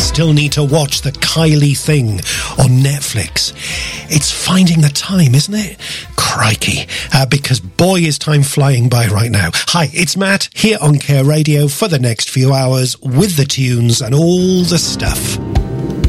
still need to watch the Kylie Thing on Netflix. It's finding the time, isn't it? Crikey. Because boy, is time flying by right now. Hi, it's Matt here on Care Radio for the next few hours with the tunes and all the stuff.